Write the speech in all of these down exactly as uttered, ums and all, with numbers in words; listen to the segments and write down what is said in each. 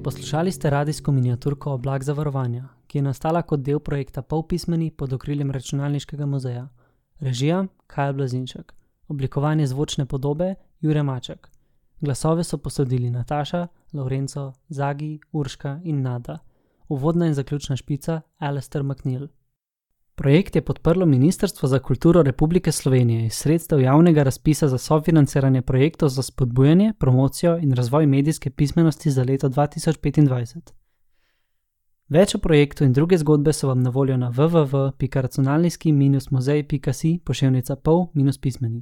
Poslušali ste radijsko miniaturko Oblak zavarovanja, ki je nastala kot del projekta Polpismeni pod okriljem Računalniškega muzeja. Režija Kaja Blazinšek. Oblikovanje zvočne podobe Jure Maček. Glasove so posodili Nataša, Lorenzo, Zagi, Urška in Nada. Uvodna in zaključna špica Alistair McNeil. Projekt je podprlo Ministrstvo za kulturo Republike Slovenije iz sredstev javnega razpisa za sofinanciranje projektov za spodbujanje, promocijo in razvoj medijske pismenosti za leto dva tisoč petindvajset. Več o projektu in druge zgodbe so vam na voljo na w w w pika računalniški muzej pika si poševnica pol pismeni.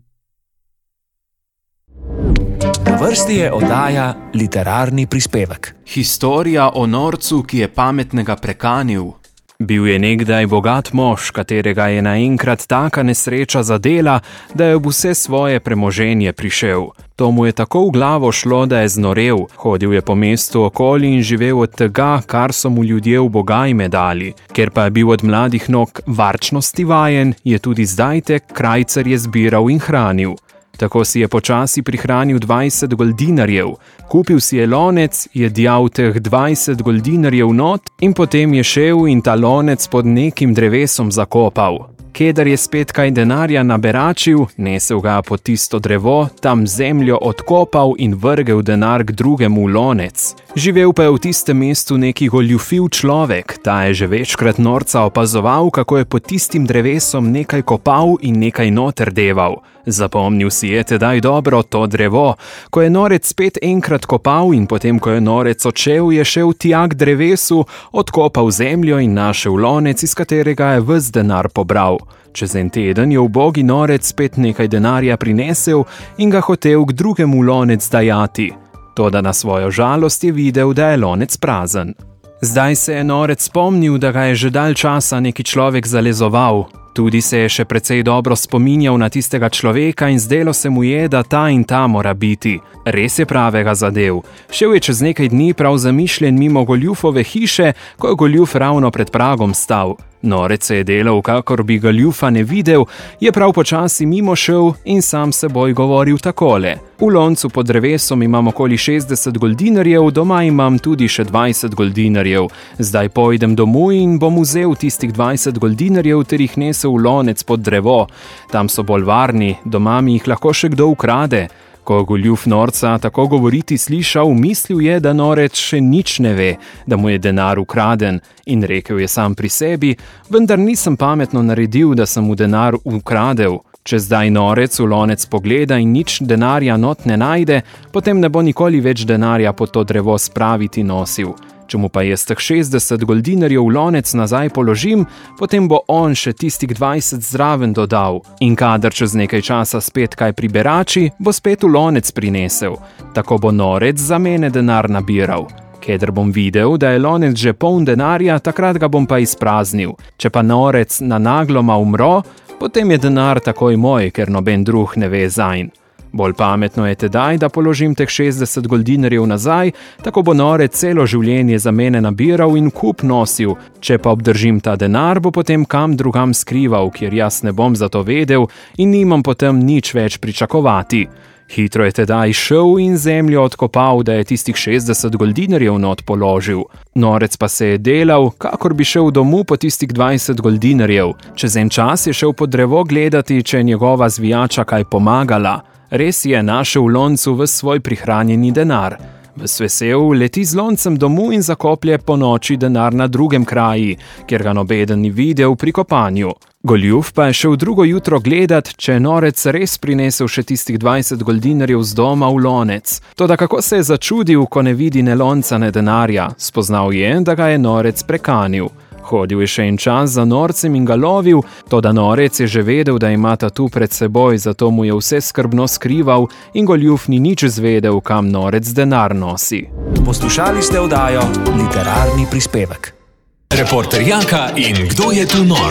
Na vrsti je oddaja Literarni prispevek. Historija o norcu, ki je pametnega prekanil. Bil je nekdaj bogat mož, katerega je naenkrat taka nesreča zadela, da je ob vse svoje premoženje prišel. To mu je tako v glavo šlo, da je znorel, hodil je po mestu okoli in živel od tega, kar so mu ljudje v bogajme dali. Ker pa je bil od mladih nog varčnosti vajen, je tudi zdaj te krajcarje zbiral in hranil. Tako si je počasi prihranil dvajset goldinarjev, kupil si je lonec, je djal teh dvajset goldinarjev not in potem je šel in ta lonec pod nekim drevesom zakopal. Kedar je spet kaj denarja naberačil, nesel ga pod tisto drevo, tam zemljo odkopal in vrgel denar k drugemu lonec. Živel pa je v tistem mestu neki goljufiv človek, ta je že večkrat norca opazoval, kako je pod tistim drevesom nekaj kopal in nekaj noter deval. Zapomnil si je tedaj dobro to drevo. Ko je norec spet enkrat kopal in potem, ko je norec odšel, je šel tja k drevesu, odkopal zemljo in našel lonec, iz katerega je ves denar pobral. Čez en teden je ubogi norec spet nekaj denarja prinesel in ga hotel k drugemu lonec dajati. Toda na svojo žalost je videl, da je lonec prazen. Zdaj se je norec spomnil, da ga je že dalj časa neki človek zalezoval. Tudi se je še precej dobro spominjal na tistega človeka in zdelo se mu je, da ta in ta mora biti. Res je pravega zadev. Šel je čez nekaj dni prav zamišljen mimo goljufove hiše, ko je goljuf ravno pred pragom stal. Norec se je delal, kakor bi goljufa ne videl, je prav počasi mimo šel in sam seboj govoril takole. V loncu pod drevesom imam okoli šestdeset goldinarjev, doma imam tudi še dvajset goldinarjev. Zdaj pojdem domov in bom vzel tistih dvajset goldinarjev ter jih nesel v lonec pod drevo. Tam so bolj varni, doma mi jih lahko še kdo ukrade. Ko goljuf norca tako govoriti slišal, mislil je, da norec še nič ne ve, da mu je denar ukraden, in rekel je sam pri sebi, vendar nisem pametno naredil, da sem mu denar ukradel. Če zdaj norec v lonec pogleda in nič denarja not ne najde, potem ne bo nikoli več denarja pod to drevo spraviti nosil. Če mu pa jaz teh šestdeset goldinarjev v lonec nazaj položim, potem bo on še tistih dvajset zraven dodal. In kadar čez nekaj časa spet kaj priberači, bo spet v lonec prinesel. Tako bo norec za mene denar nabiral. Kedar bom videl, da je lonec že poln denarja, takrat ga bom pa izpraznil. Če pa norec na nagloma umro, potem je denar takoj moj, ker noben drug ne ve zanj. Bolj pametno je tedaj, da položim teh šestdeset goldinarjev nazaj, tako bo norec celo življenje za mene nabiral in kup nosil. Če pa obdržim ta denar, bo potem kam drugam skrival, kjer jaz ne bom za to vedel in nimam potem nič več pričakovati. Hitro je tedaj šel in zemljo odkopal, da je tistih šestdeset goldinarjev not položil. Norec pa se je delal, kakor bi šel domov po tistih dvajset goldinarjev. Čez en čas je šel pod drevo gledati, če je njegova zvijača kaj pomagala. Res je našel v loncu ves svoj prihranjeni denar. Ves vesel leti z loncem domov in zakoplje po noči denar na drugem kraji, kjer ga nobeden ni videl pri kopanju. Goljuf pa je šel drugo jutro gledat, če je norec res prinesel še tistih dvajset goldinarjev z doma v lonec. Toda kako se je začudil, ko ne vidi ne lonca ne denarja, spoznal je, da ga je norec prekanil. Hodil je še en čas za norcem in ga lovil, toda norec je že vedel, da ima tatu pred seboj, zato mu je vse skrbno skrival in goljuf ni nič zvedel, kam norec denar nosi. Poslušali ste oddajo Literarni prispevek. Reporter Janka in Kdo je tu nor?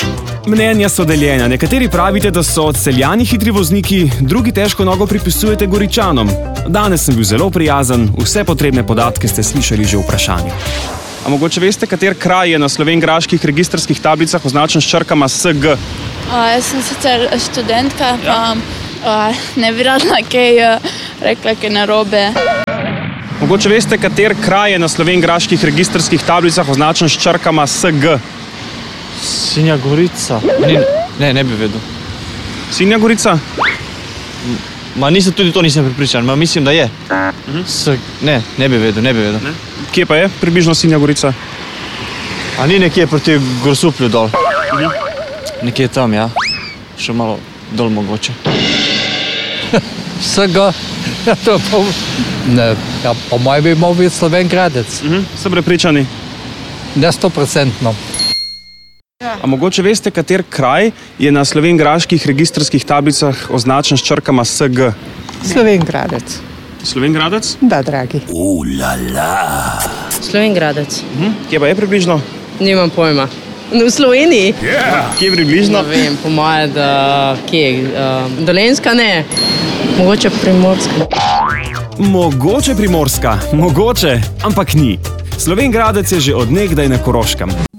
Mnenja so deljena. Nekateri pravite, da so celjani hitri vozniki, drugi težko nogo pripisujete Goričanom. Danes sem bil zelo prijazen, vse potrebne podatke ste slišali že v vprašanju. A mogoče veste, kater kraj je na slovenjgraških registrskih tablicah označen s črkama S G? A, jaz sem sicer študentka, ja. pa a, ne bi rada kaj rekla, kaj narobe. Mogoče veste, kater kraj je na slovenjgraških registrskih tablicah označen s črkama S G? Sinja Gorica. Ni, ne, ne bi vedel. Sinja Gorica? Ma nisem tudi to nisem pripričan, ma mislim, da je. Uh-huh. S, ne, ne bi vedel, ne bi vedel. Ne? Kje pa je približno Sinja Gorica? A ni nekje proti Grosuplju dol? Uh-huh. Nekje tam, ja. Še malo dol mogoče. Vsega, ja, to pa, ne, ja, po mojem bi moral biti Slovenjgradec. Uh-huh. Ste prepričani? Ne stoprocentno. A mogoče veste, kater kraj je na slovenjgraških registrskih tablicah označen s črkama S G? Slovenjgradec. Slovenjgradec? Da, dragi. Ulala. Slovenjgradec. Uh-huh. Kje pa je približno? Nimam pojma. V Sloveniji? Yeah. Kje približno? Ne vem, po moje, da kje? Uh, Dolenjska ne. Mogoče Primorska. Mogoče Primorska, mogoče, ampak ni. Slovenjgradec je že od nekdaj na Koroškem.